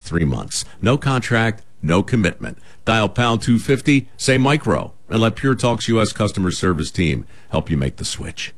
3 months. No contract, no commitment. Dial pound 250, say micro, and let Pure Talk's U.S. customer service team help you make the switch.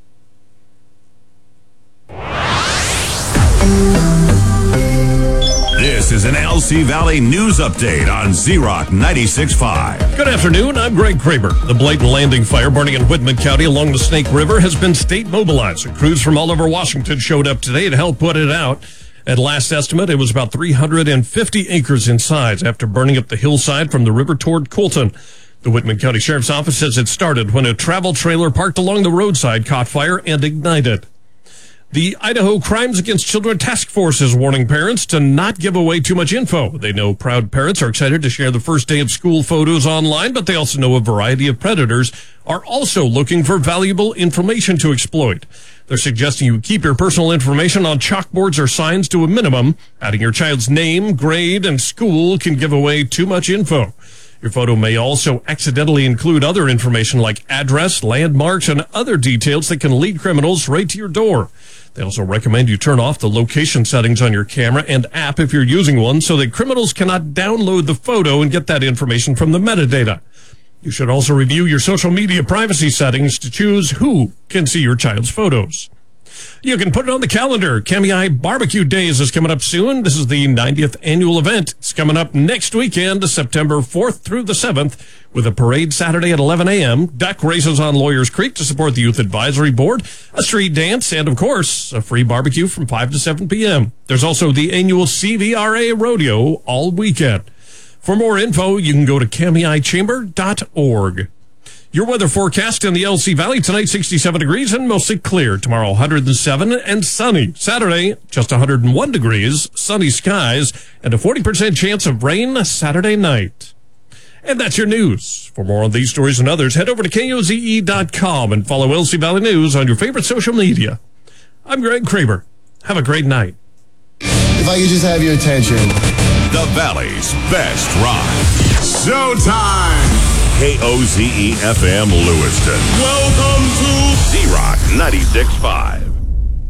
This is an LC Valley News Update on Z-Rock 96.5. Good afternoon, I'm Greg Kraber. The Bladen Landing fire burning in Whitman County along the Snake River has been state mobilized. Crews from all over Washington showed up today to help put it out. At last estimate, it was about 350 acres in size after burning up the hillside from the river toward Colton. The Whitman County Sheriff's Office says it started when a travel trailer parked along the roadside caught fire and ignited. The Idaho Crimes Against Children Task Force is warning parents to not give away too much info. They know proud parents are excited to share the first day of school photos online, but they also know a variety of predators are also looking for valuable information to exploit. They're suggesting you keep your personal information on chalkboards or signs to a minimum. Adding your child's name, grade, and school can give away too much info. Your photo may also accidentally include other information like address, landmarks, and other details that can lead criminals right to your door. They also recommend you turn off the location settings on your camera and app if you're using one so that criminals cannot download the photo and get that information from the metadata. You should also review your social media privacy settings to choose who can see your child's photos. You can put it on the calendar. Kamei Barbecue Days is coming up soon. This is the 90th annual event. It's coming up next weekend, September 4th through the 7th, with a parade Saturday at 11 a.m., duck races on Lawyers Creek to support the Youth Advisory Board, a street dance, and, of course, a free barbecue from 5 to 7 p.m. There's also the annual CVRA Rodeo all weekend. For more info, you can go to KameiChamber.org. Your weather forecast in the LC Valley tonight, 67 degrees and mostly clear. Tomorrow, 107 and sunny. Saturday, just 101 degrees, sunny skies, and a 40% chance of rain Saturday night. And that's your news. For more on these stories and others, head over to KOZE.com and follow LC Valley News on your favorite social media. I'm Greg Kraber. Have a great night. If I could just have your attention. The Valley's best rock. Showtime! KOZE FM Lewiston. Welcome to Z-Rock 96.5.